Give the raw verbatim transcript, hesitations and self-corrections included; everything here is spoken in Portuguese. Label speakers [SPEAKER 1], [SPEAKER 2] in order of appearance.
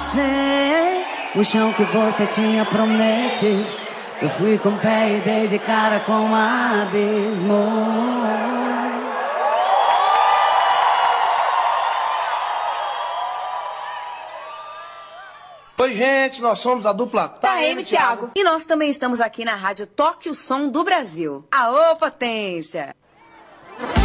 [SPEAKER 1] passei o chão que você tinha prometido. Eu fui com o pé e dei de cara com um abismo.
[SPEAKER 2] Oi, gente, nós somos a dupla
[SPEAKER 3] Taeme e Thiago. E nós também estamos aqui na rádio Toque o Som do Brasil. Aô, potência!